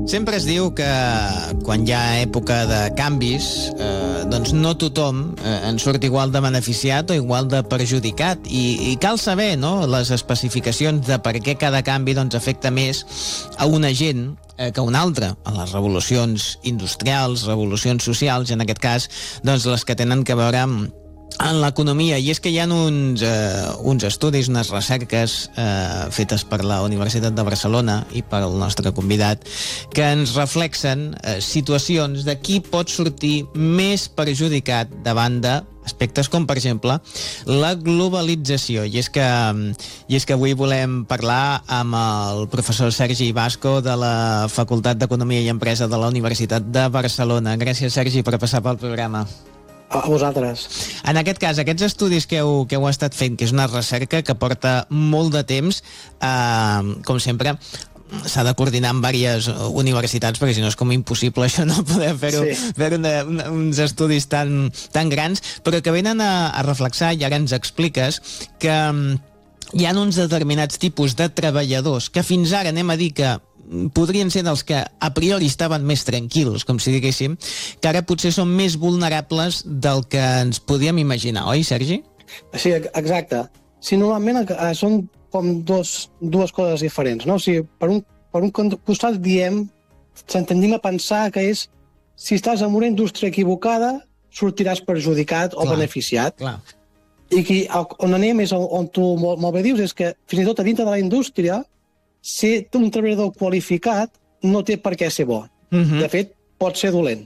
Sempre es diu que quan hi ha època de canvis, doncs no tothom en surt igual de beneficiat o igual de perjudicat. I cal saber, no?, les especificacions de per què cada canvi doncs, afecta més a una gent que una altra, a les revolucions industrials, revolucions socials, i en aquest cas, doncs les que tenen a veure en l'economia. I és que hi ha uns estudis, unes recerques fetes per la Universitat de Barcelona i pel nostre convidat, que ens reflexen situacions de qui pot sortir més perjudicat davant de aspectes com, per exemple, la globalització. I és que avui volem parlar amb el professor Sergi Basco de la Facultat d'Economia i Empresa de la Universitat de Barcelona. Gràcies, Sergi, per passar pel programa. A vosaltres. En aquest cas, aquests estudis que heu estat fent, que és una recerca que porta molt de temps, com sempre, s'ha de coordinar amb diverses universitats, perquè si no és com impossible això, no poder fer-ho, fer uns estudis tan grans, però que venen a reflexar, i ara ens expliques, que hi ha uns determinats tipus de treballadors que fins ara, anem a dir que podrien ser dels que a priori estaven més tranquils, com si diguéssim, que ara potser són més vulnerables del que ens podíem imaginar, oi, Sergi? Sí, exacte. Sí, normalment són com dues coses diferents, no? O sigui, per un costat tendim a pensar que és si estàs en una indústria equivocada sortiràs perjudicat o beneficiat. Clar. I on anem és on tu molt bé dius, és que fins i tot a dintre de la indústria ser un treballador qualificat no té per què ser bo. De fet, pot ser dolent.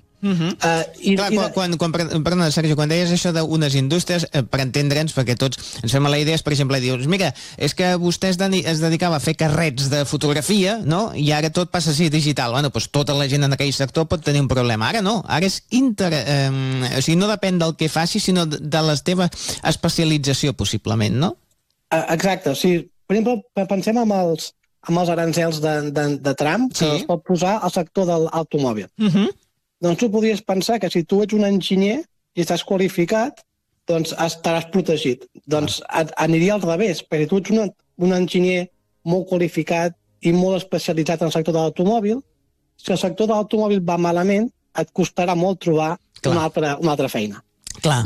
Perdona, Sergi, quan deies això d'unes indústries, per entendre'ns, perquè tots ens fem la idea, per exemple, dius, mira, és que vostè es dedicava a fer carrets de fotografia, no?, i ara tot passa a ser digital. Bueno, doncs tota la gent en aquell sector pot tenir un problema. Ara no, ara és o sigui, no depèn del que facis, sinó de la teva especialització, possiblement, no? Exacte, o sigui, per exemple, pensem amb els aranzels de Trump, que es pot posar al sector de l'automòbil. Doncs tu podries pensar que si tu ets un enginyer i estàs qualificat, doncs estaràs protegit. Doncs aniria al revés, perquè tu ets un enginyer molt qualificat i molt especialitzat en el sector de l'automòbil. Si el sector de l'automòbil va malament, et costarà molt trobar una altra feina. Clar.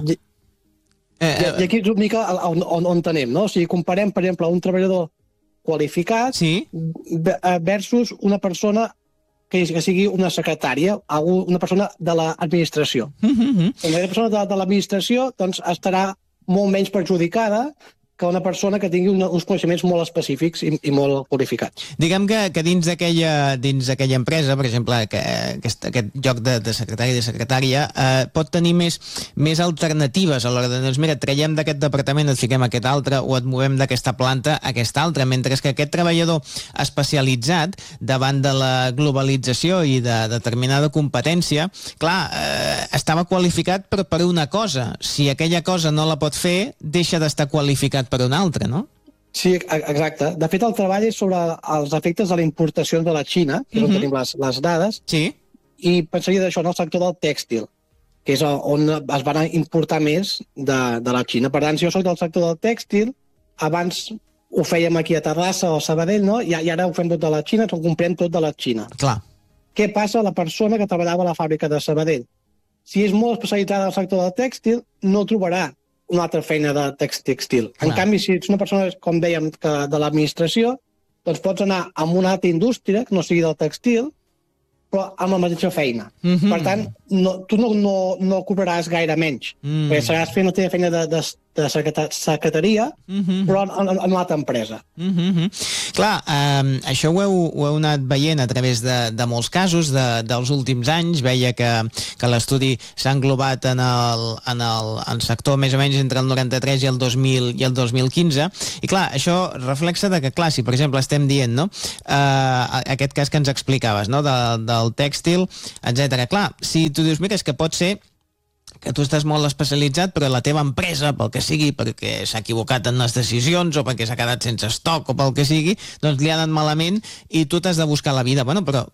I aquí és una mica on tenem, no? O sigui, comparem, per exemple, un treballador qualificat versus una persona que sigui una secretària, una persona de l'administració. Una persona de l'administració doncs, estarà molt menys perjudicada que una persona que tingui uns coneixements molt específics i molt qualificats. Diguem que dins d'aquella empresa, per exemple, aquest lloc de secretari i de secretària, pot tenir més alternatives a l'hora de, doncs mira, et traiem d'aquest departament, et fiquem a aquest altre, o et movem d'aquesta planta a aquesta altra, mentre que aquest treballador especialitzat davant de la globalització i de determinada competència, clar, estava qualificat per una cosa. Si aquella cosa no la pot fer, deixa d'estar qualificat per una altra, no? Sí, exacte. De fet, el treball és sobre els efectes de la importació de la Xina, que és on tenim les dades, i pensaria d'això en el sector del tèxtil, que és on es van importar més de la Xina. Per tant, si jo soc del sector del tèxtil, abans ho fèiem aquí a Terrassa o a Sabadell, no? I ara ho fem tot de la Xina, ho comprem tot de la Xina. Clar. Què passa a la persona que treballava a la fàbrica de Sabadell? Si és molt especialitzada en el sector del tèxtil, no trobarà una altra feina de tèxtil. En canvi, si ets una persona, com dèiem, de l'administració, doncs pots anar a una altra indústria, que no sigui del tèxtil, però amb la mateixa feina. Per tant, tu no cobraràs gaire menys, perquè seràs fent la teva feina de secretaria, però en una altra empresa. Clar, això ho heu anat veient a través de molts casos dels últims anys. Veia que l'estudi s'ha englobat en el sector més o menys entre el 93 i el 2015. I clar, això reflexa que, clar, si per exemple estem dient, no, aquest cas que ens explicaves, no, del tèxtil, etc. Clar, si tu dius, mira, és que pot ser que tu estàs molt especialitzat, però la teva empresa, pel que sigui, perquè s'ha equivocat en les decisions o perquè s'ha quedat sense estoc o pel que sigui, doncs li ha anat malament i tu t'has de buscar la vida. Bueno, però